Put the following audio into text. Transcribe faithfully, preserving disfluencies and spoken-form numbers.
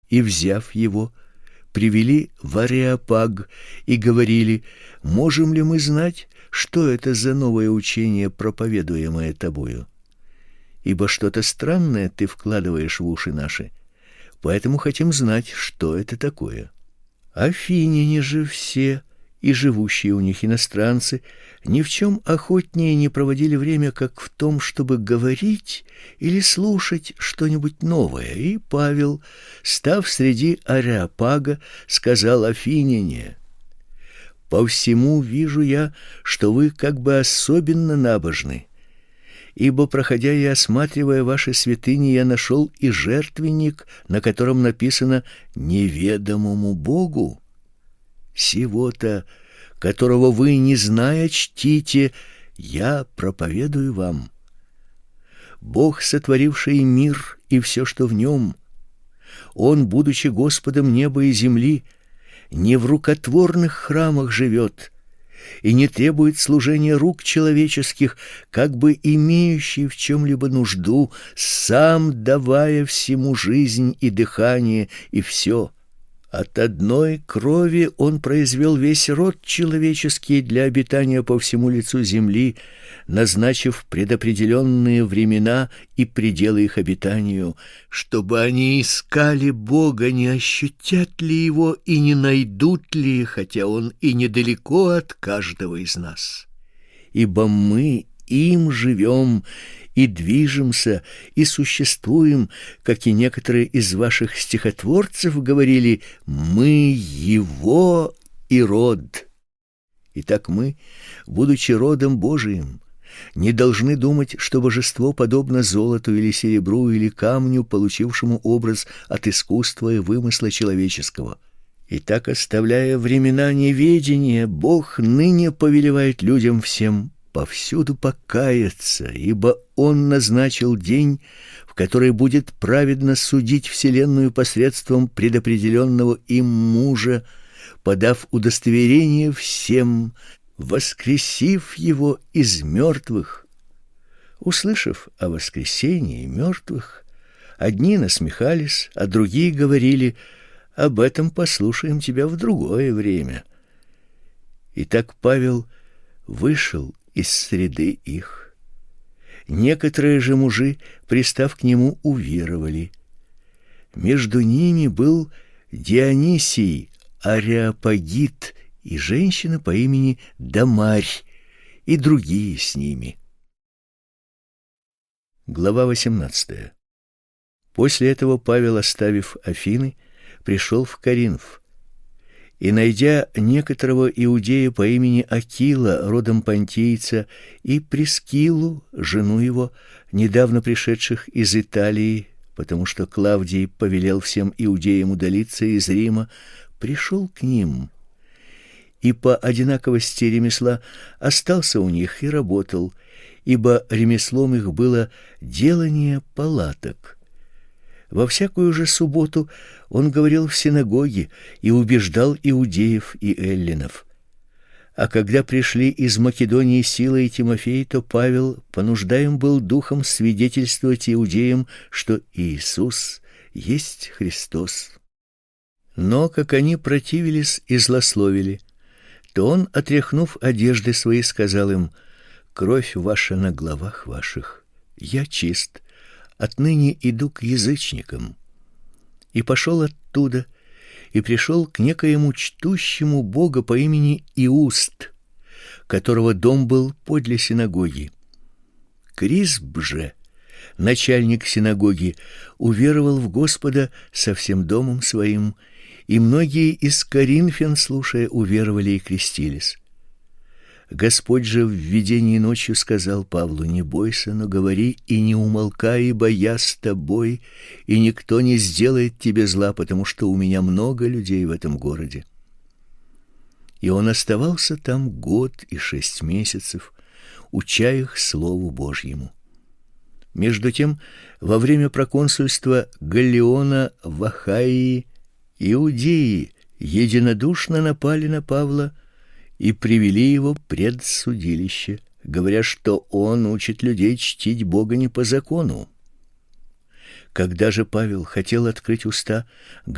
и, взяв его, привели в Ареопаг и говорили: можем ли мы знать, что это за новое учение, проповедуемое тобою? Ибо что-то странное ты вкладываешь в уши наши, поэтому хотим знать, что это такое. Афиняне же все, и живущие у них иностранцы, ни в чем охотнее не проводили время, как в том, чтобы говорить или слушать что-нибудь новое. И Павел, став среди Ареопага, сказал афиняне: по всему вижу я, что вы как бы особенно набожны. Ибо, проходя и осматривая ваши святыни, я нашел и жертвенник, на котором написано «неведомому Богу». Сего-то, которого вы, не зная, чтите, я проповедую вам. Бог, сотворивший мир и все, что в нем, Он, будучи Господом неба и земли, не в рукотворных храмах живет и не требует служения рук человеческих, как бы имеющий в чем-либо нужду, сам давая всему жизнь и дыхание и все. От одной крови Он произвел весь род человеческий для обитания по всему лицу земли, назначив предопределенные времена и пределы их обитанию, чтобы они искали Бога, не ощутят ли Его и не найдут ли, хотя Он и недалеко от каждого из нас. Ибо мы им живем и движемся, и существуем, как и некоторые из ваших стихотворцев говорили: мы Его и род. Итак, мы, будучи родом Божиим, не должны думать, что божество подобно золоту или серебру или камню, получившему образ от искусства и вымысла человеческого. Итак, оставляя времена неведения, Бог ныне повелевает людям всем повсюду покаяться, ибо Он назначил день, в который будет праведно судить вселенную посредством предопределенного им мужа, подав удостоверение всем, воскресив его из мертвых. Услышав о воскресении мертвых, одни насмехались, а другие говорили: об этом послушаем тебя в другое время. Итак, Павел вышел из среды их. Некоторые же мужи, пристав к нему, уверовали. Между ними был Дионисий Ареопагит и женщина по имени Дамарь, и другие с ними. Глава восемнадцатая. После этого Павел, оставив Афины, пришел в Коринф. И, найдя некоторого иудея по имени Акила, родом понтийца, и Прискилу, жену его, недавно пришедших из Италии, потому что Клавдий повелел всем иудеям удалиться из Рима, пришел к ним, и по одинаковости ремесла остался у них и работал, ибо ремеслом их было делание палаток. Во всякую же субботу он говорил в синагоге и убеждал иудеев и эллинов. А когда пришли из Македонии Сила и Тимофей, то Павел понуждаем был духом свидетельствовать иудеям, что Иисус есть Христос. Но как они противились и злословили, то он, отряхнув одежды свои, сказал им: кровь ваша на головах ваших, я чист. Отныне иду к язычникам. И пошел оттуда, и пришел к некоему чтущему Бога по имени Иуст, которого дом был подле синагоги. Крисп же, начальник синагоги, уверовал в Господа со всем домом своим, и многие из коринфян, слушая, уверовали и крестились. Господь же в видении ночью сказал Павлу: не бойся, но говори и не умолкай, ибо я с тобой, и никто не сделает тебе зла, потому что у меня много людей в этом городе. И он оставался там год и шесть месяцев, уча их слову Божьему. Между тем, во время проконсульства Галлиона в Ахаии иудеи единодушно напали на Павла и привели его пред судилище, говоря, что он учит людей чтить Бога не по закону. Когда же Павел хотел открыть уста,